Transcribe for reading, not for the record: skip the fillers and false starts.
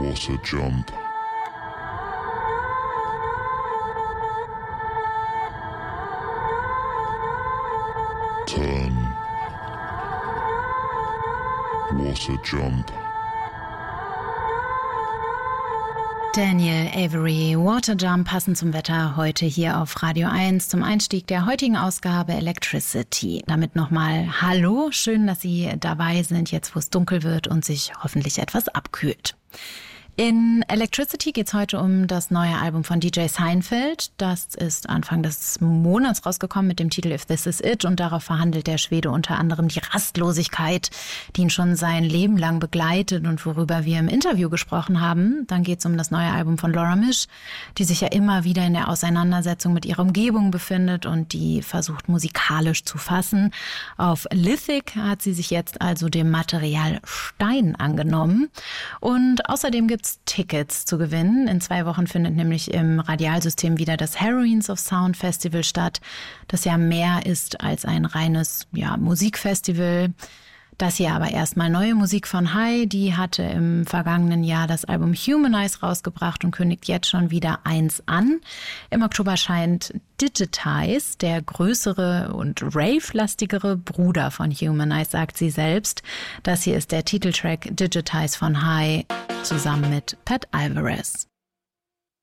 was a jump. Turn was a jump. Daniel Avery, Waterjump, passend zum Wetter heute hier auf Radio 1 zum Einstieg der heutigen Ausgabe Electricity. Damit nochmal Hallo, schön, dass Sie dabei sind, jetzt wo es dunkel wird und sich hoffentlich etwas abkühlt. In Electricity geht's heute um das neue Album von DJ Seinfeld. Das ist Anfang des Monats rausgekommen mit dem Titel If This Is It und darauf verhandelt der Schwede unter anderem die Rastlosigkeit, die ihn schon sein Leben lang begleitet und worüber wir im Interview gesprochen haben. Dann geht's um das neue Album von Laura Misch, die sich ja immer wieder in der Auseinandersetzung mit ihrer Umgebung befindet und die versucht musikalisch zu fassen. Auf Lithic hat sie sich jetzt also dem Material Stein angenommen und außerdem gibt's Tickets zu gewinnen. In 2 Wochen findet nämlich im Radialsystem wieder das Heroines of Sound Festival statt, das ja mehr ist als ein reines Musikfestival. Das hier aber erstmal neue Musik von Hai, die hatte im vergangenen Jahr das Album Humanize rausgebracht und kündigt jetzt schon wieder eins an. Im Oktober scheint Digitize, der größere und rave-lastigere Bruder von Humanize, sagt sie selbst. Das hier ist der Titeltrack Digitize von Hai zusammen mit Pat Alvarez.